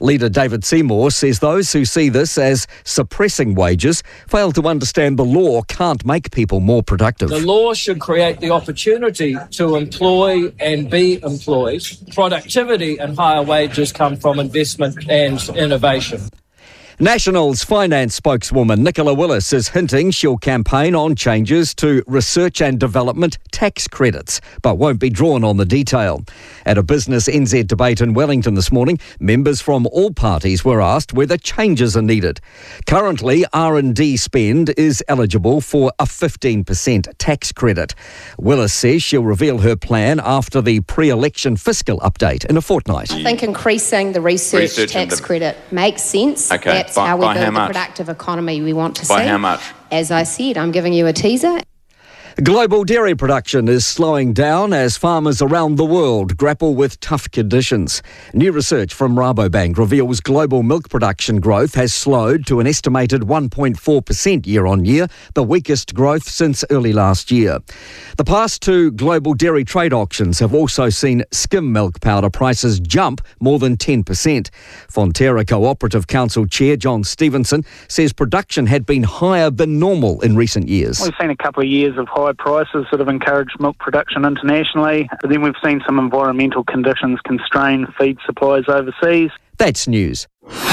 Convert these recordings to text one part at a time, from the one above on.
Leader David Seymour says those who see this as suppressing wages fail to understand the law can't make people more productive. The law should create the opportunity to employ and be employed. Productivity and higher wages come from investment and innovation. National's finance spokeswoman Nicola Willis is hinting she'll campaign on changes to research and development tax credits, but won't be drawn on the detail. At a Business NZ debate in Wellington this morning, members from all parties were asked whether changes are needed. Currently, R&D spend is eligible for a 15% tax credit. Willis says she'll reveal her plan after the pre-election fiscal update in a fortnight. I think increasing the research tax credit makes sense. Okay. That's how we build the productive economy we want to see. By how much? As I said, I'm giving you a teaser. Global dairy production is slowing down as farmers around the world grapple with tough conditions. New research from Rabobank reveals global milk production growth has slowed to an estimated 1.4% year on year, the weakest growth since early last year. The past two global dairy trade auctions have also seen skim milk powder prices jump more than 10%. Fonterra Cooperative Council Chair John Stevenson says production had been higher than normal in recent years. We've seen a couple of years of high prices that have encouraged milk production internationally, but then we've seen some environmental conditions constrain feed supplies overseas. That's news.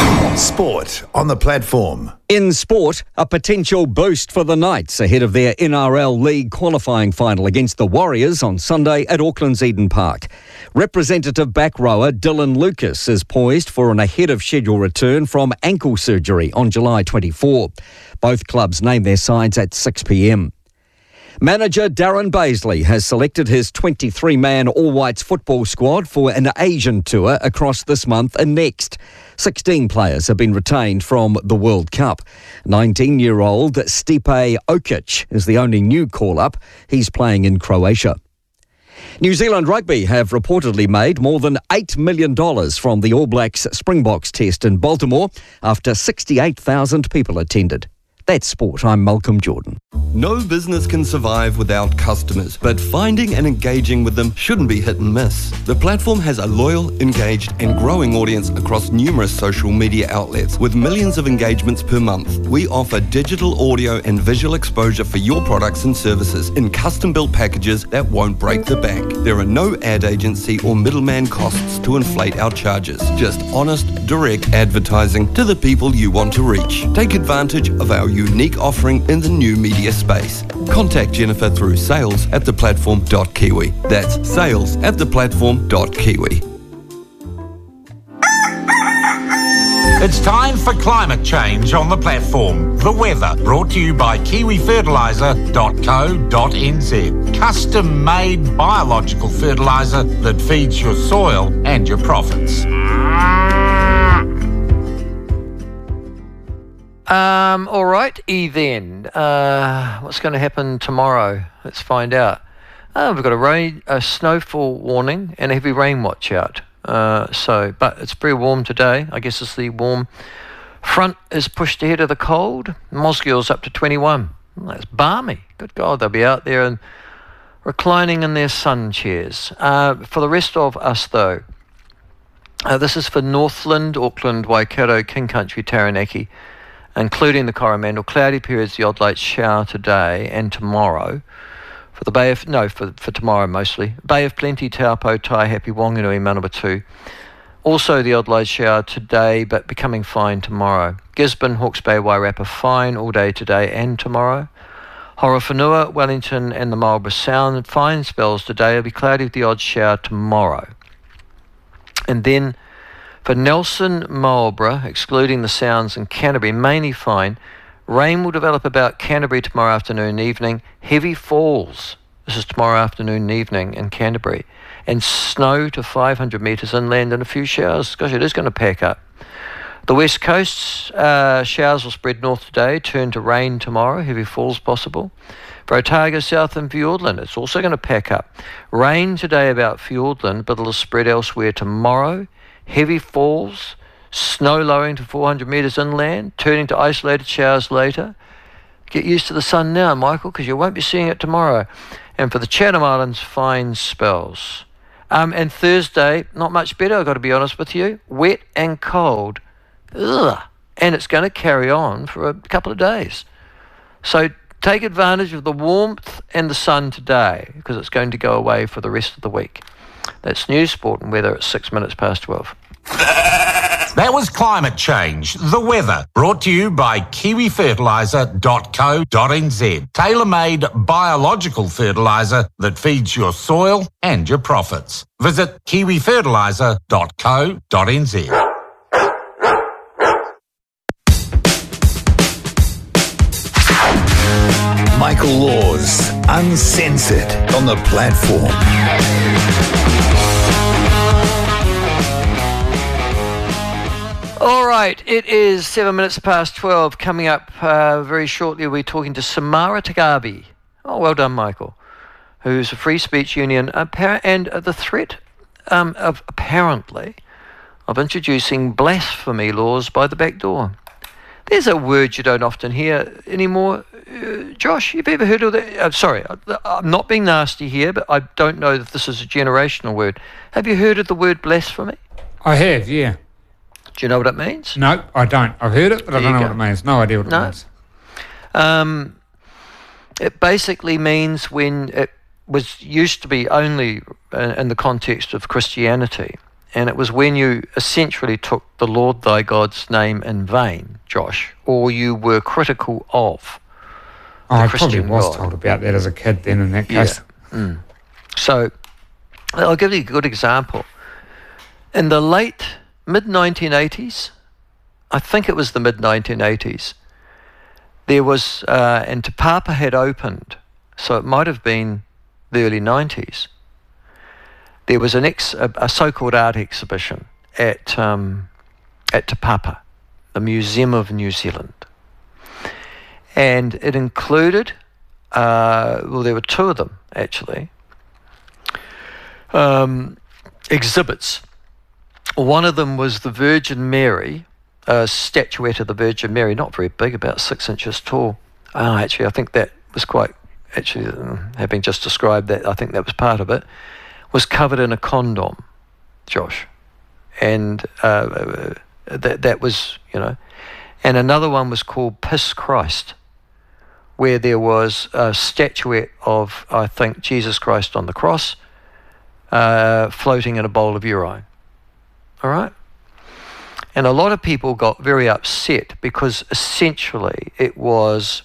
Sport on the platform. In sport, a potential boost for the Knights ahead of their NRL League qualifying final against the Warriors on Sunday at Auckland's Eden Park. Representative back rower Dylan Lucas is poised for an ahead-of-schedule return from ankle surgery on July 24. Both clubs name their sides at 6 p.m. Manager Darren Baisley has selected his 23-man All Whites football squad for an Asian tour across this month and next. 16 players have been retained from the World Cup. 19-year-old Stipe Okic is the only new call-up. He's playing in Croatia. New Zealand Rugby have reportedly made more than $8 million from the All Blacks Springboks test in Baltimore after 68,000 people attended. That's sport. I'm Malcolm Jordan. No business can survive without customers, but finding and engaging with them shouldn't be hit and miss. The platform has a loyal, engaged and growing audience across numerous social media outlets with millions of engagements per month. We offer digital audio and visual exposure for your products and services in custom-built packages that won't break the bank. There are no ad agency or middleman costs to inflate our charges. Just honest, direct advertising to the people you want to reach. Take advantage of our unique offering in the new media space. Contact Jennifer through sales@theplatform.kiwi. That's sales@theplatform.kiwi. It's time for climate change on the platform. The weather, brought to you by kiwifertiliser.co.nz. Custom-made biological fertiliser that feeds your soil and your profits. All right, then. What's going to happen tomorrow? Let's find out. We've got a snowfall warning and a heavy rain watch out. But it's very warm today. I guess it's the warm front is pushed ahead of the cold. Mosgill's up to 21. That's balmy. Good God, they'll be out there and reclining in their sun chairs. For the rest of us, though, this is for Northland, Auckland, Waikato, King Country, Taranaki, including the Coromandel. Cloudy periods, the odd late shower today and tomorrow. For the Bay of, for tomorrow mostly. Bay of Plenty, Taupo, Taihape, Wanganui, Manawatu. Also the odd late shower today, but becoming fine tomorrow. Gisborne, Hawke's Bay, Wairarapa, fine all day today and tomorrow. Horowhenua, Wellington and the Marlborough Sound, fine spells today. It'll be cloudy with the odd shower tomorrow. And then for Nelson, Marlborough, excluding the Sounds and Canterbury, mainly fine. Rain will develop about Canterbury tomorrow afternoon and evening. Heavy falls. This is tomorrow afternoon and evening in Canterbury. And snow to 500 metres inland and a few showers. Gosh, it is going to pack up. The west coast, showers will spread north today, turn to rain tomorrow. Heavy falls possible. For Otago, south and Fiordland, it's also going to pack up. Rain today about Fiordland, but it'll spread elsewhere tomorrow. Heavy falls, snow lowering to 400 metres inland, turning to isolated showers later. Get used to the sun now, Michael, because you won't be seeing it tomorrow. And for the Chatham Islands, fine spells. And Thursday, not much better, I've got to be honest with you. Wet and cold. Ugh. And it's going to carry on for a couple of days. So take advantage of the warmth and the sun today, because it's going to go away for the rest of the week. That's news, sport and weather at 6 minutes past 12. That was Climate Change, the weather, brought to you by kiwifertiliser.co.nz. Tailor-made biological fertiliser that feeds your soil and your profits. Visit kiwifertiliser.co.nz. Michael Laws, uncensored on the platform. All right, it is 7 minutes past 12. Coming up very shortly, we're talking to Samara Tagabi. Oh, well done, Michael. Who's a free speech union and the threat of introducing blasphemy laws by the back door. There's a word you don't often hear anymore. Josh, you've ever heard of that? Sorry, I'm not being nasty here, but I don't know if this is a generational word. Have you heard of the word blasphemy? I have, yeah. Do you know what it means? No, I don't. I've heard it, but I don't know what it means. No idea what it means. It basically means when it used to be only in the context of Christianity, and it was when you essentially took the Lord thy God's name in vain, Josh, or you were critical of the Christian I probably was God. told about that as a kid then in that case. Yeah. So I'll give you a good example. In the late mid-1980s, I think it was the mid-1980s, there was, and Te Papa had opened, so it might have been the early 90s, there was a so-called art exhibition at Te Papa, the Museum of New Zealand. And it included, well, there were two of them, actually, exhibits. One of them was the Virgin Mary, a statuette of the Virgin Mary, not very big, about 6 inches tall. Actually, I think that was quite, having just described that, I think that was part of it, was covered in a condom, Josh. And that was, and another one was called Piss Christ, where there was a statuette of, I think, Jesus Christ on the cross, floating in a bowl of urine. All right? And a lot of people got very upset because essentially it was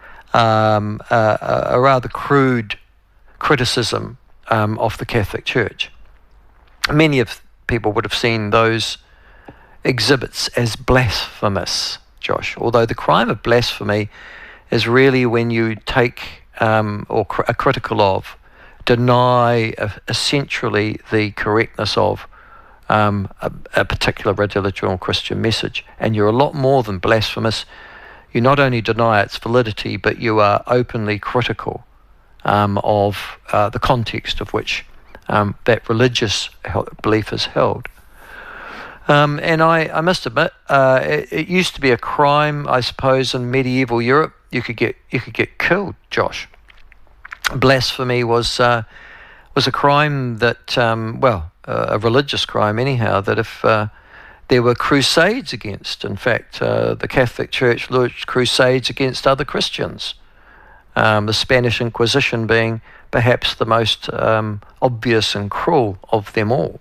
a rather crude criticism of the Catholic Church. Many of people would have seen those exhibits as blasphemous, Josh, although the crime of blasphemy is really when you take or are critical of, deny essentially the correctness of a particular religious or Christian message. And you're a lot more than blasphemous. You not only deny its validity, but you are openly critical of the context of which that religious belief is held. And I must admit, it used to be a crime, I suppose, in medieval Europe. You could get killed, Josh. Blasphemy was a crime that, a religious crime anyhow, that if there were crusades against, in fact, the Catholic Church launched crusades against other Christians, the Spanish Inquisition being perhaps the most obvious and cruel of them all.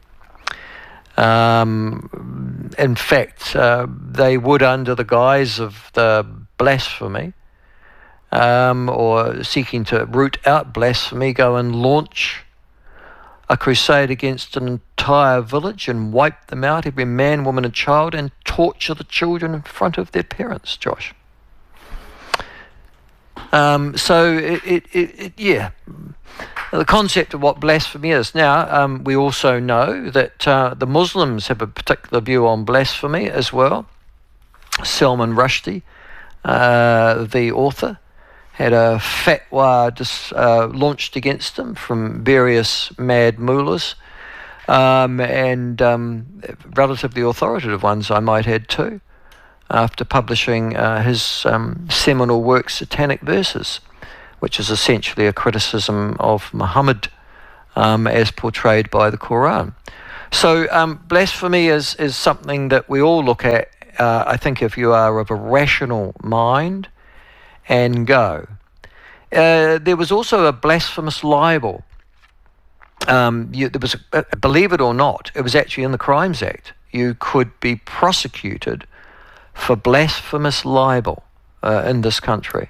In fact, they would, under the guise of the blasphemy, or seeking to root out blasphemy, go and launch a crusade against an entire village and wipe them out, every man, woman and child, and torture the children in front of their parents, Josh. So the concept of what blasphemy is. Now, we also know that the Muslims have a particular view on blasphemy as well. Salman Rushdie, the author, had a fatwa launched against him from various mad mullahs, and relatively authoritative ones, I might add too, after publishing his seminal work, Satanic Verses, which is essentially a criticism of Muhammad as portrayed by the Quran. So blasphemy is something that we all look at, I think, if you are of a rational mind, and go. There was also a blasphemous libel. Believe it or not, it was actually in the Crimes Act. You could be prosecuted for blasphemous libel in this country.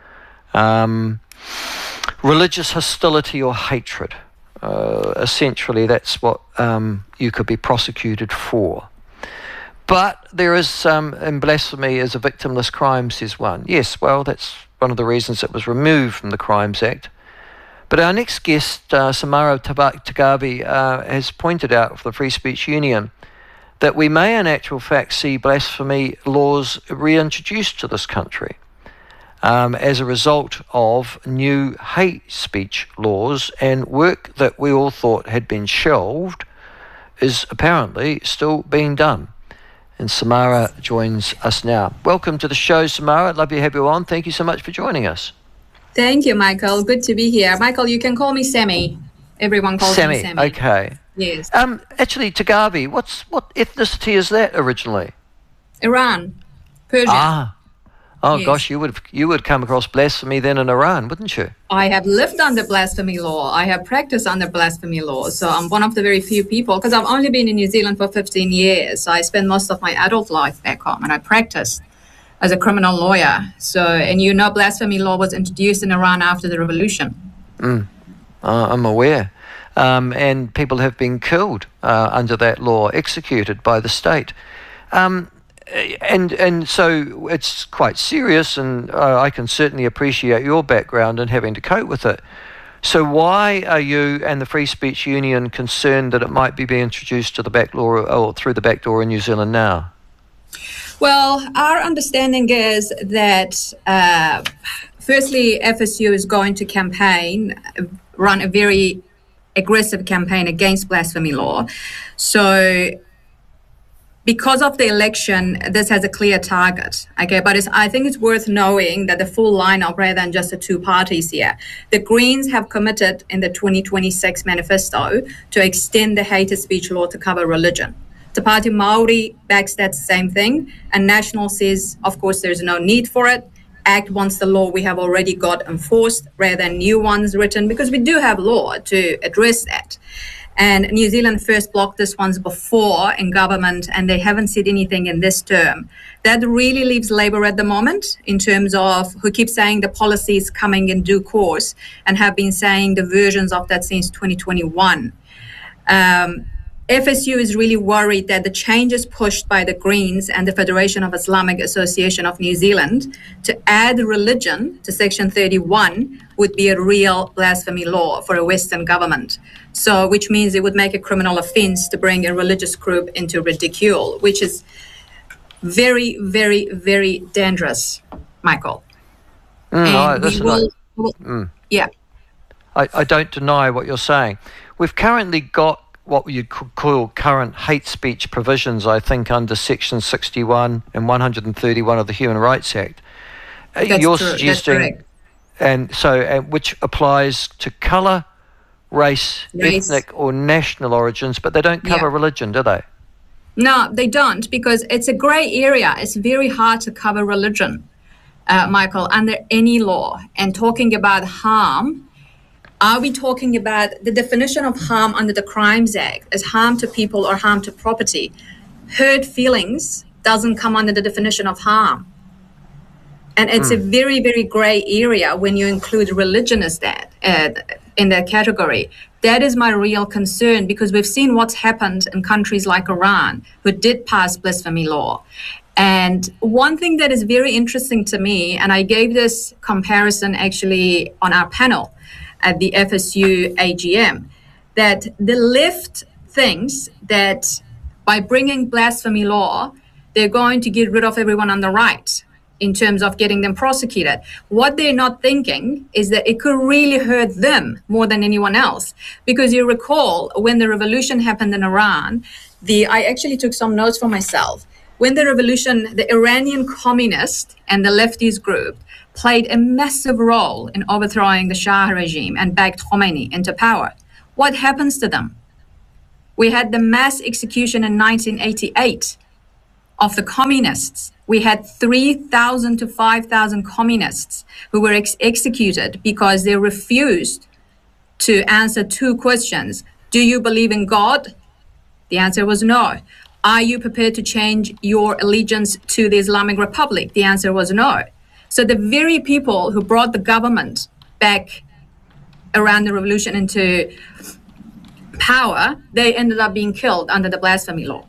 Religious hostility or hatred. Essentially, that's what you could be prosecuted for. But there is, in blasphemy is a victimless crime, says one. Yes, well, that's one of the reasons it was removed from the Crimes Act. But our next guest, Samara Tagavi, has pointed out for the Free Speech Union that we may in actual fact see blasphemy laws reintroduced to this country as a result of new hate speech laws, and work that we all thought had been shelved is apparently still being done. And Samara joins us now. Welcome to the show, Samara. I'd love to have you on. Thank you so much for joining us. Thank you, Michael. Good to be here. Michael, you can call me Sammy. Everyone calls me Sammy. Okay. Yes. Actually, Tagavi, what ethnicity is that originally? Iran, Persia. Oh, yes. Gosh, you would come across blasphemy then in Iran, wouldn't you? I have lived under blasphemy law. I have practiced under blasphemy law. So I'm one of the very few people, because I've only been in New Zealand for 15 years. So I spent most of my adult life back home, and I practiced as a criminal lawyer. So, and you know, blasphemy law was introduced in Iran after the revolution. I'm aware. And people have been killed under that law, executed by the state. And so it's quite serious, and I can certainly appreciate your background and having to cope with it. So why are you and the Free Speech Union concerned that it might be being introduced to the back door or through the back door in New Zealand now? Well, our understanding is that firstly, FSU is going to run a very aggressive campaign against blasphemy law. So because of the election, this has a clear target, okay? But I think it's worth knowing that the full lineup, rather than just the two parties here, the Greens have committed in the 2026 manifesto to extend the hate speech law to cover religion. The party Māori backs that same thing, and National says, of course, there's no need for it. ACT wants the law we have already got enforced rather than new ones written, because we do have law to address that. And New Zealand first blocked this once before in government, and they haven't said anything in this term. That really leaves Labour at the moment, in terms of who keeps saying the policy is coming in due course, and have been saying the versions of that since 2021. FSU is really worried that the changes pushed by the Greens and the Federation of Islamic Association of New Zealand to add religion to Section 31 would be a real blasphemy law for a Western government. So, which means it would make a criminal offence to bring a religious group into ridicule, which is very, very, very dangerous, Michael. Yeah. I don't deny what you're saying. We've currently got what you could call current hate speech provisions, I think, under Section 61 and 131 of the Human Rights Act. You're suggesting, and so which applies to colour, race, ethnic or national origins, but they don't cover religion, do they? No, they don't, because it's a grey area. It's very hard to cover religion, Michael, under any law. And talking about harm, are we talking about the definition of harm under the Crimes Act as harm to people or harm to property? Hurt feelings doesn't come under the definition of harm. And it's a very, very grey area when you include religion as that in that category. That is my real concern, because we've seen what's happened in countries like Iran, who did pass blasphemy law. And one thing that is very interesting to me, and I gave this comparison actually on our panel at the FSU AGM, that the left thinks that by bringing blasphemy law, they're going to get rid of everyone on the right in terms of getting them prosecuted. What they're not thinking is that it could really hurt them more than anyone else. Because you recall when the revolution happened in Iran, I actually took some notes for myself. When the revolution, the Iranian communist and the leftist group played a massive role in overthrowing the Shah regime and backed Khomeini into power. what happens to them? We had the mass execution in 1988 of the communists. We had 3,000 to 5,000 communists who were executed because they refused to answer two questions. Do you believe in God? The answer was no. Are you prepared to change your allegiance to the Islamic Republic? The answer was no. So the very people who brought the government back around the revolution into power, they ended up being killed under the blasphemy law.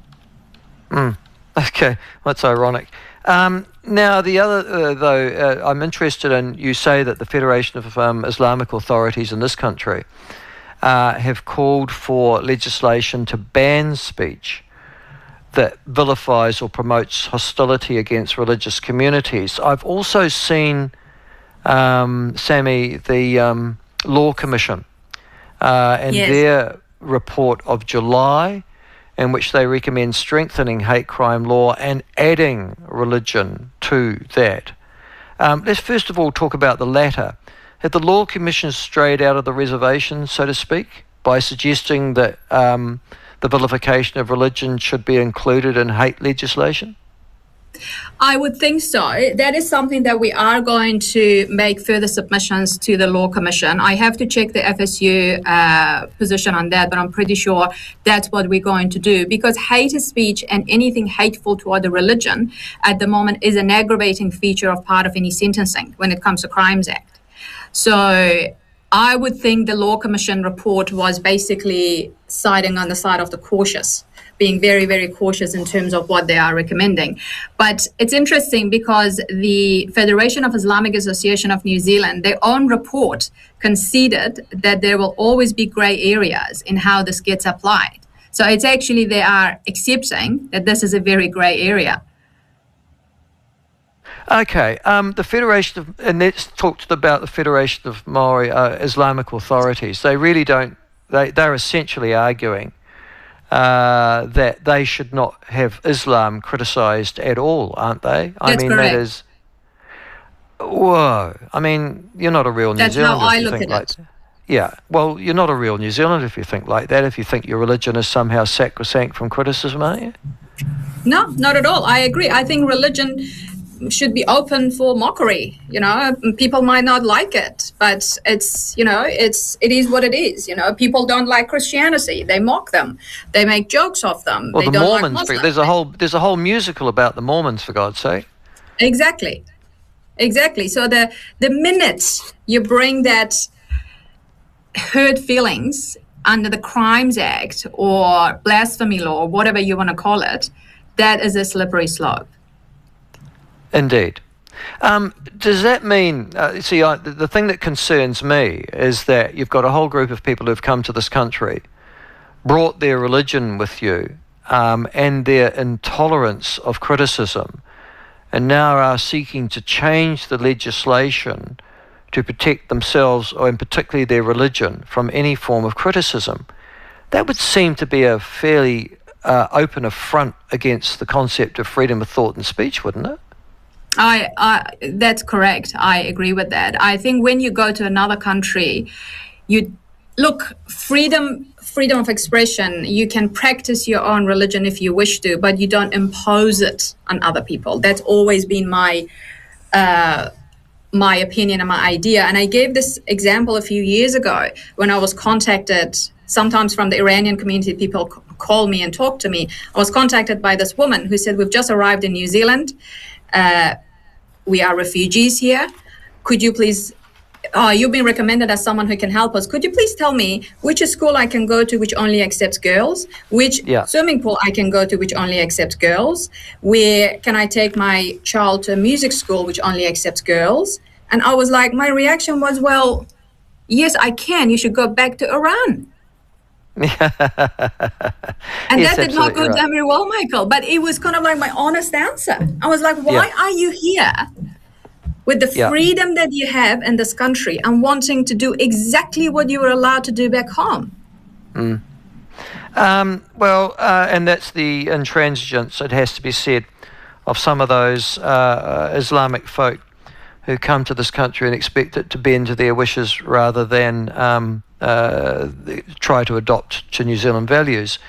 Okay, that's ironic. Now, the other, though, I'm interested in, you say that the Federation of Islamic Authorities in this country have called for legislation to ban speech that vilifies or promotes hostility against religious communities. I've also seen, Sammy, the Law Commission and their report of July, in which they recommend strengthening hate crime law and adding religion to that. Let's first of all talk about the latter. Have the Law Commission strayed out of the reservation, so to speak, by suggesting that the vilification of religion should be included in hate legislation? I would think so. That is something that we are going to make further submissions to the Law Commission. I have to check the FSU position on that, but I'm pretty sure that's what we're going to do, because hate speech and anything hateful toward the religion at the moment is an aggravating feature of part of any sentencing when it comes to Crimes Act. So I would think the Law Commission report was basically siding on the side of the cautious, being very, very cautious in terms of what they are recommending. But it's interesting because the Federation of Islamic Association of New Zealand, their own report conceded that there will always be grey areas in how this gets applied. So it's actually, they are accepting that this is a very grey area. Okay, the Federation of, and let's talk about the Federation of Maori Islamic Authorities. They really don't, they're essentially arguing that they should not have Islam criticised at all, aren't they? That's correct. That is, whoa. I mean, you're not a real New Zealander. That's how I look at it. Yeah, well, you're not a real New Zealander if you think like that, if you think your religion is somehow sacrosanct from criticism, aren't you? No, not at all. I agree. I think religion should be open for mockery. You know, people might not like it, but it's, you know, it is what it is. You know, people don't like Christianity. They mock them. They make jokes of them. Well, they the don't Mormons, like there's a whole musical about the Mormons, for God's sake. Exactly. So the minute you bring that hurt feelings under the Crimes Act or blasphemy law, or whatever you want to call it, that is a slippery slope. Indeed. Does that mean, the thing that concerns me is that you've got a whole group of people who've come to this country, brought their religion with you, and their intolerance of criticism, and now are seeking to change the legislation to protect themselves, or and particularly their religion, from any form of criticism. That would seem to be a fairly open affront against the concept of freedom of thought and speech, wouldn't it? That's correct. I agree with that. I think when you go to another country, freedom of expression, you can practice your own religion if you wish to, but you don't impose it on other people. That's always been my opinion and my idea. And I gave this example a few years ago when I was contacted, sometimes from the Iranian community, people call me and talk to me. I was contacted by this woman who said, we've just arrived in New Zealand. We are refugees here. Could you please, you've been recommended as someone who can help us. Could you please tell me which school I can go to which only accepts girls, which swimming pool I can go to which only accepts girls, where can I take my child to a music school which only accepts girls? And I was like, my reaction was, well, yes, I can. You should go back to Iran. And that did not go down very well, Michael. But it was kind of like my honest answer. I was like, why are you here with the freedom that you have in this country and wanting to do exactly what you were allowed to do back home? And that's the intransigence, it has to be said, of some of those Islamic folk who come to this country and expect it to bend to their wishes rather than try to adopt to New Zealand values.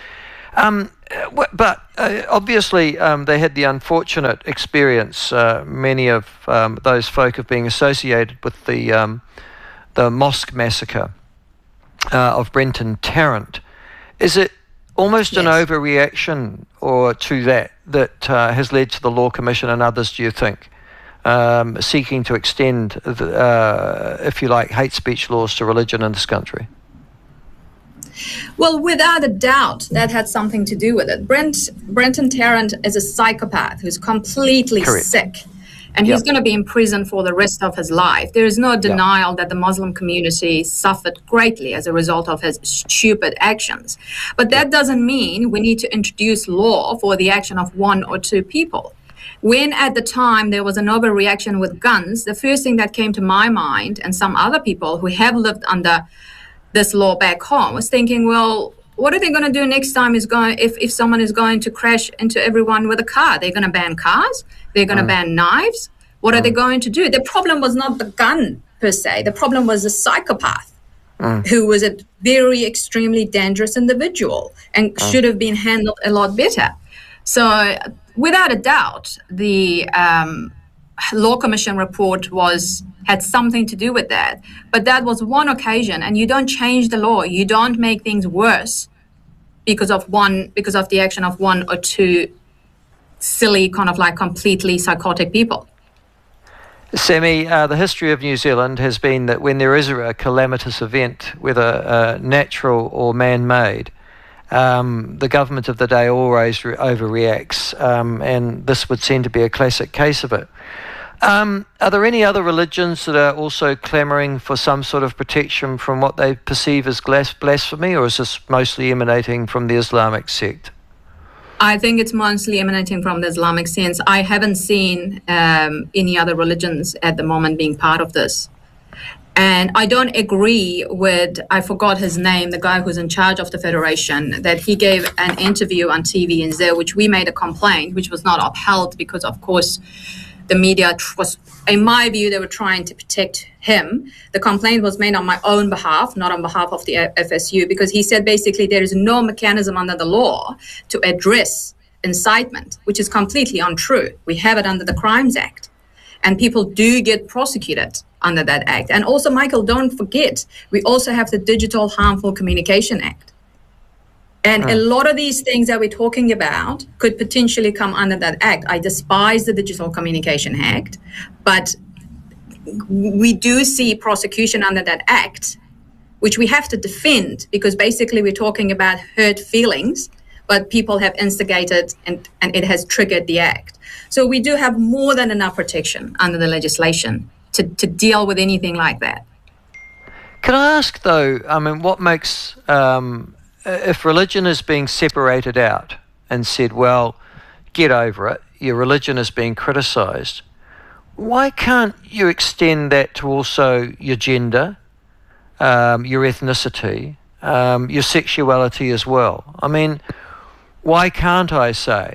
But obviously they had the unfortunate experience, many of those folk, of being associated with the mosque massacre of Brenton Tarrant. Is it almost an overreaction to that has led to the Law Commission and others, do you think, seeking to extend, if you like, hate speech laws to religion in this country? Well, without a doubt, that had something to do with it. Brenton Tarrant is a psychopath who's completely sick, and he's going to be in prison for the rest of his life. There is no denial that the Muslim community suffered greatly as a result of his stupid actions. But that doesn't mean we need to introduce law for the action of one or two people. When at the time there was an overreaction with guns, the first thing that came to my mind, and some other people who have lived under this law back home, was thinking, well, what are they going to do next time if someone is going to crash into everyone with a car? They're going to ban cars? They're going to ban knives? What are they going to do? The problem was not the gun per se. The problem was the psychopath who was a very extremely dangerous individual and should have been handled a lot better. So without a doubt, the Law Commission report had something to do with that. But that was one occasion, and you don't change the law. You don't make things worse because of the action of one or two silly, kind of like completely psychotic people. Sammy, the history of New Zealand has been that when there is a calamitous event, whether natural or man-made, the government of the day always overreacts, and this would seem to be a classic case of it. Are there any other religions that are also clamouring for some sort of protection from what they perceive as blasphemy, or is this mostly emanating from the Islamic sect? I think it's mostly emanating from the Islamic sense. I haven't seen any other religions at the moment being part of this. And I don't agree with, I forgot his name, the guy who's in charge of the Federation, that he gave an interview on TVNZ, which we made a complaint, which was not upheld because, of course, the media was, in my view, they were trying to protect him. The complaint was made on my own behalf, not on behalf of the FSU, because he said basically there is no mechanism under the law to address incitement, which is completely untrue. We have it under the Crimes Act, and people do get prosecuted under that act. And also, Michael, don't forget, we also have the Digital Harmful Communication Act. And a lot of these things that we're talking about could potentially come under that act. I despise the Digital Communication Act, but we do see prosecution under that act, which we have to defend, because basically we're talking about hurt feelings, but people have instigated and it has triggered the act. So we do have more than enough protection under the legislation to deal with anything like that. Can I ask, though, I mean, what makes... if religion is being separated out and said, well, get over it, your religion is being criticised, why can't you extend that to also your gender, your ethnicity, your sexuality as well? I mean, why can't I say,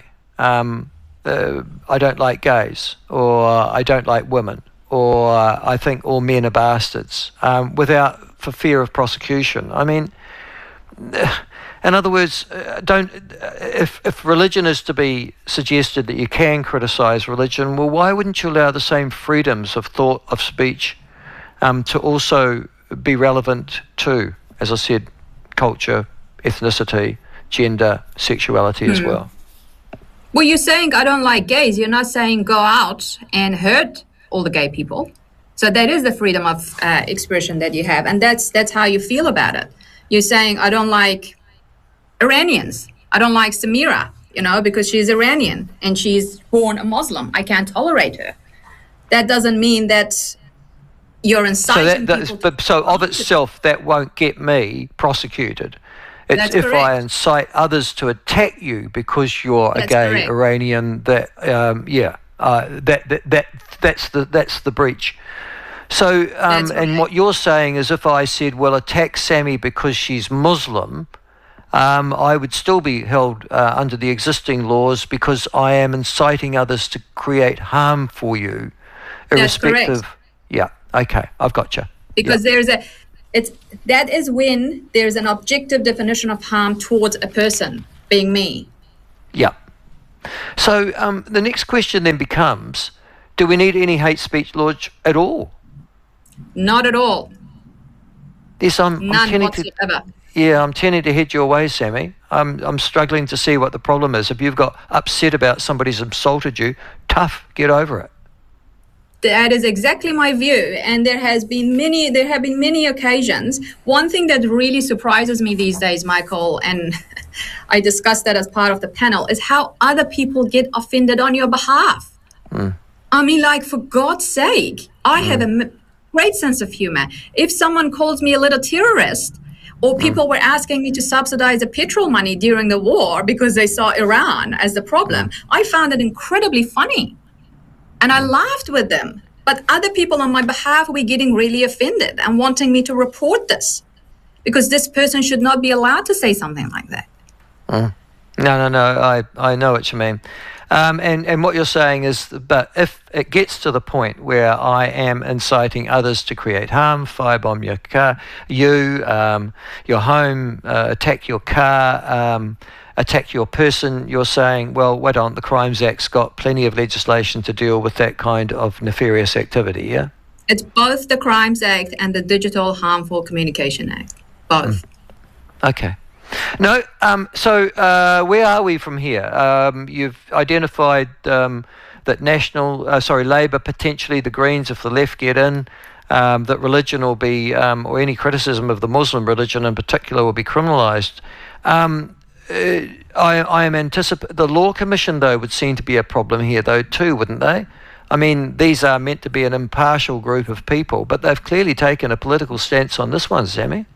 I don't like gays, or I don't like women, or I think all men are bastards, for fear of prosecution? I mean, in other words, if religion is to be suggested that you can criticise religion, well, why wouldn't you allow the same freedoms of thought, of speech, to also be relevant to, as I said, culture, ethnicity, gender, sexuality as well? Well, you're saying I don't like gays. You're not saying go out and hurt all the gay people. So that is the freedom of expression that you have, and that's how you feel about it. You're saying, I don't like Iranians. I don't like Samira, because she's Iranian and she's born a Muslim. I can't tolerate her. That doesn't mean that you're inciting people. So of itself, that won't get me prosecuted. It's That's if correct. I incite others to attack you because you're a gay correct. Iranian, that's the breach. So, and what you're saying is, if I said, well, attack Sammy because she's Muslim, I would still be held under the existing laws because I am inciting others to create harm for you, irrespective. That's correct. Yeah, okay, I've got you. Because there's that is when there's an objective definition of harm towards a person, being me. Yeah. So the next question then becomes, do we need any hate speech laws at all? Not at all. Yes, None whatsoever. I'm tending to head your way, Sammy. I'm struggling to see what the problem is. If you've got upset about somebody's insulted you, tough, get over it. That is exactly my view, and there have been many occasions. One thing that really surprises me these days, Michael, and I discussed that as part of the panel, is how other people get offended on your behalf. I mean, like, for God's sake, I have a great sense of humor. If someone calls me a little terrorist, or people were asking me to subsidize the petrol money during the war because they saw Iran as the problem, I found it incredibly funny. And I laughed with them. But other people on my behalf were getting really offended and wanting me to report this because this person should not be allowed to say something like that. No. I know what you mean. And what you're saying is, but if it gets to the point where I am inciting others to create harm, firebomb your car, your home, attack your car, attack your person, you're saying, well, why don't the Crimes Act's got plenty of legislation to deal with that kind of nefarious activity, yeah? It's both the Crimes Act and the Digital Harmful Communication Act. Both. Okay. No, so where are we from here? You've identified that Labor, potentially the Greens, if the left get in, that religion will be, or any criticism of the Muslim religion in particular, will be criminalised. I am anticipating the Law Commission, though, would seem to be a problem here, though, too, wouldn't they? I mean, these are meant to be an impartial group of people, but they've clearly taken a political stance on this one, Sammy.